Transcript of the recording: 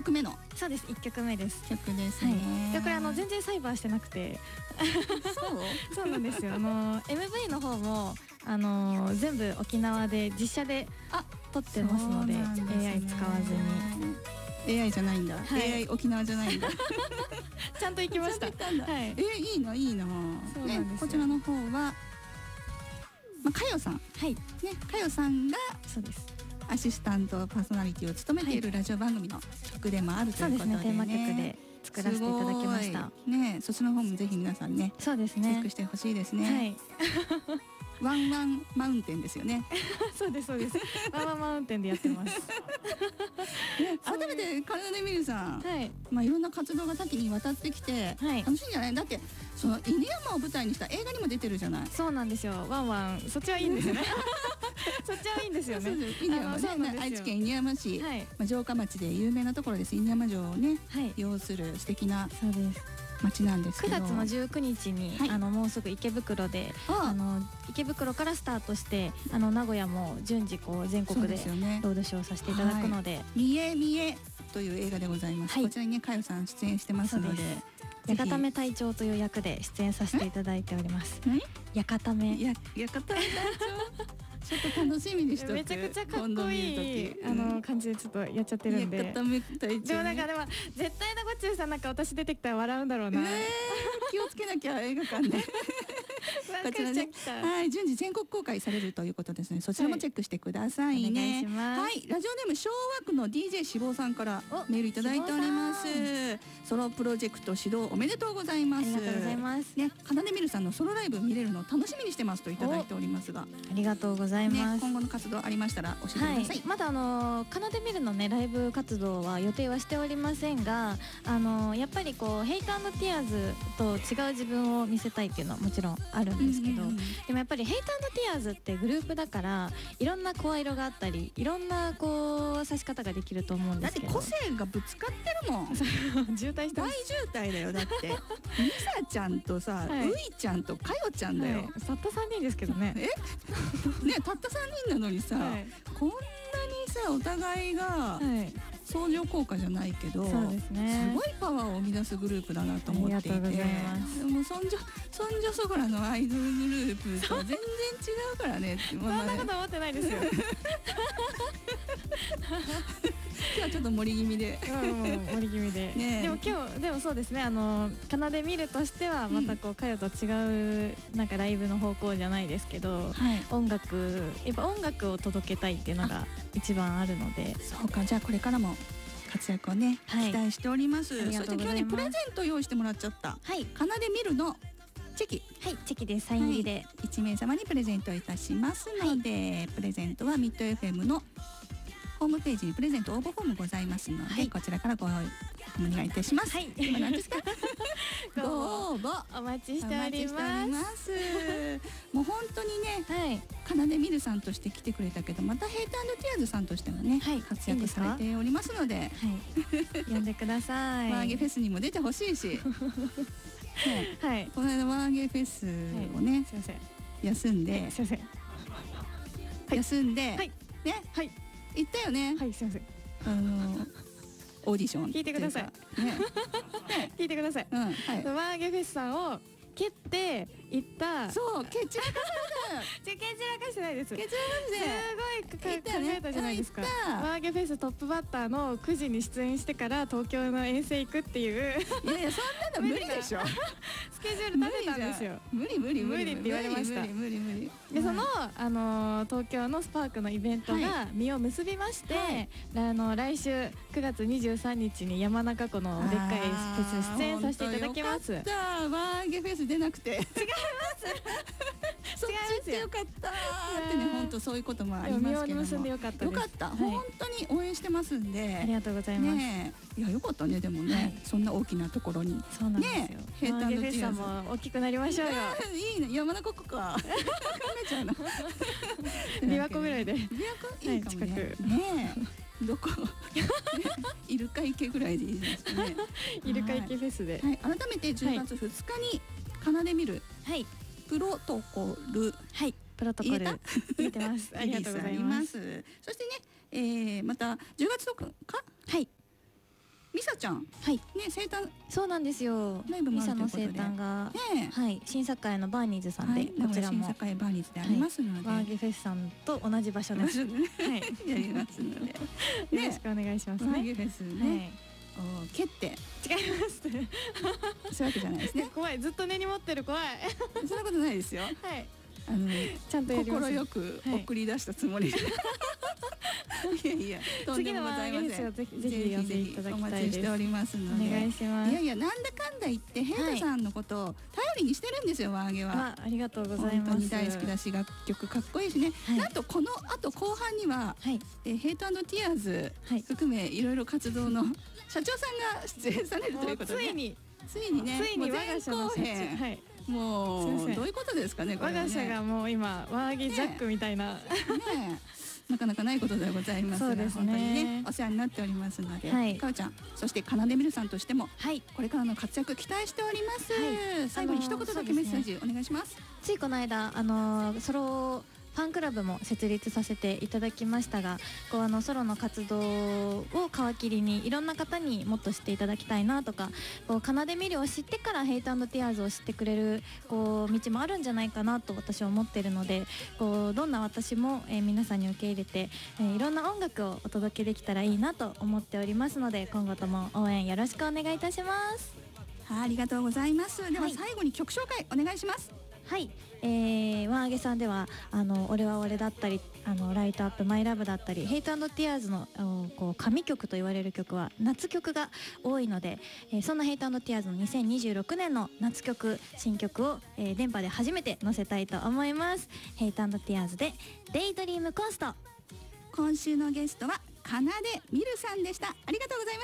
曲目の。 そうです、1曲目です曲ですね。 でこれ全然サイバーしてなくてそうなんですよ。MV の方も全部沖縄で実写で撮ってますので、AI 使わずに。 AI じゃないんだ、 はい、 AI 沖縄じゃないんだちゃんと行きました。はい、 いいな、いいな。 そうなんですよ。 こちらの方はかよさん、 はいね、 かよさんがそうです、 アシスタントパーソナリティを務めているラジオ番組の曲でもあるということでね。 そうですね、テーマ曲で作らせていただきましたね。そっちの方もぜひ皆さんね、 そうですね、 チェックしてほしいですね。 はいワンワンマウンテンですよねそうですそうです、ワンワンマウンテンでやってます改めて体で見るさん、 はい、 いろんな活動が多岐にわたってきて、楽しいんじゃない？だってその犬山を舞台にした映画にも出てるじゃない。 そうなんですよ。ワンワン、そっちはいいんですよねそっちはいいんですよね。 犬山ね、愛知県犬山市、城下町で有名なところです。犬山城をね、擁する素敵な町なんですけど、 9月の19日にもうすぐ池袋で池袋からスタートして名古屋も順次全国でロードショーさせていただくので、 みえみえという映画でございます。こちらにね、かよさん出演してますので、 やかため隊長という役で出演させていただいております。やかためやかため隊長ちょっと楽しみにしとく。 めちゃくちゃかっこいい感じでちょっとやっちゃってるんで。 やかため隊長、 でも絶対なごっちゅうさん、私出てきたら笑うんだろうな。 気をつけなきゃ映画館でこちらね、順次全国公開されるということですね。そちらもチェックしてくださいね。はい、ラジオネーム昭和区の DJ 志望さんからメールいただいております。ソロプロジェクト始動おめでとうございます。 ありがとうございますね、かなでみるさんのソロライブ見れるの楽しみにしてますといただいておりますが、 ありがとうございます。 今後の活動ありましたら教えてください。 まだかなでみるのね、ライブ活動は予定はしておりませんが、やっぱりヘイト&ティアーズと違う自分を見せたいっていうのはもちろんあるんですけど、でもやっぱりヘイト&ティアーズってグループだから、いろんな声色があったり、いろんな指し方ができると思うんですけど、 だって個性がぶつかってるもん渋滞してます。 大渋滞だよ。だってミサちゃんとさ、ういちゃんとかよちゃんだよ。 たった3人ですけどね。 ね、たった3人なのにさ、こんなにさお互いが相乗効果じゃないけど、すごいパワーを生み出すグループだなと思っていて、もうそんじょそこらのアイドルグループと全然違うからね。 そんなこと思ってないですよ今日はちょっと盛り気味で盛り気味で、でも今日でもそうですね、かなで見るとしてはまたかよと違うなんかライブの方向じゃないですけど、やっぱ音楽を届けたいっていうのが一番あるので、 そうか、じゃあこれからも活躍をね、期待しております。そして今日ね、プレゼント用意してもらっちゃった、かなで見るのチェキ、 チェキでサイン入りで 1名様にプレゼントいたしますので、プレゼントはミッド FM のホームページにプレゼント応募フォームございますので、こちらからお願いいたします。今何ですかご応募お待ちしております。 もう本当にね、かなでみるさんとして来てくれたけど、またヘイト&ティアーズさんとしてもね、活躍されておりますので、 呼んでください。 ワーゲフェスにも出てほしいしこの間ワーゲフェスをね、休んでね、行ったよね。 すいません。 オーディション聞いてください。聞いてください。ワーゲフェスさんを蹴って行った。 そう、蹴散らか蹴散らかしてないです。 蹴散らかしてすごい考えたじゃないですか。ワーゲフェストップバッターの9時に出演してから東京の遠征行くっていう。 いやいや、そんなの無理でしょ。 スケジュール立てたんですよ。 無理って言われました。で、その東京のスパークのイベントが実を結びまして、来週9月23日に山中湖のでっかいフェス出演させていただきます。 ワーゲフェス出なくて。違います。そっちってよかったってね、本当そういうこともありますけども。 実を結んでよかったです。 よかった。本当に応援してますんで。 ありがとうございます。 いや、よかったね。でもね、そんな大きなところに。 そうなんですよ。 ヘイト&ティアーズ。 ワーゲフェスさんも大きくなりましょうよ。 いいね、山中湖か。考えちゃうな。 琵琶湖ぐらいで。 琵琶湖いいかもね。ねえ、どこ？イルカ池ぐらいでいいですね。 イルカ池フェスで。 改めて10月2日にかなで見る。プロトコル。 プロトコル入れてます。ありがとうございます。 そしてね、また10月10日。 サちゃん、 はいね、生誕そうなんですよ。 ライブもミサのあるということで生誕が、 ね、 はい、新栄のバーニーズさんで、 はい、 こちらも新栄バーニーズでありますので、 ワーゲフェスさんと同じ場所です。はい、 やりますので、 よろしくお願いします。 ワーゲフェスね、蹴って違いますそういうわけじゃないですね。 怖い、ずっと根に持ってる、怖い。 そんなことないですよ。 はい、 ちゃんと心よく送り出したつもりで。いやいや、とんでもございません。 ぜひお待ちしておりますので、 お願いします。 いやいや、なんだかんだ言ってヘイタさんのことを頼りにしてるんですよ、ワーゲは。 ありがとうございます。 本当に大好きだし、楽曲かっこいいしね。なんとこの後後半にはヘイト&ティアーズ含めいろいろ活動の社長さんが出演されるということで、ついにね、 我が社の社長、 もうどういうことですかね、これね。 我が社がもう今ワーゲジャックみたいなね、 なかなかないことでございますが、本当にねお世話になっておりますので、かおちゃん、そしてかなでみるさんとしてもこれからの活躍期待しております。最後に一言だけメッセージお願いします。 ついこの間ソロファンクラブも設立させていただきましたが、ソロの活動を皮切りにいろんな方にもっと知っていただきたいなとか、かなでみるを知ってからヘイト&ティアーズを知ってくれる道もあるんじゃないかなと私は思っているので、どんな私も皆さんに受け入れていろんな音楽をお届けできたらいいなと思っておりますので、今後とも応援よろしくお願いいたします。 ありがとうございます。では最後に曲紹介お願いします。 はい、ワーゲさんでは俺は俺だったりライトアップマイラブだったりヘイト&ティアーズの神曲と言われる曲は夏曲が多いので、そんなヘイト&ティアーズの2026年の夏曲新曲を、電波で初めて載せたいと思います。ヘイト&ティアーズでデイドリームコースト。 今週のゲストはかなでみるさんでした。ありがとうございました。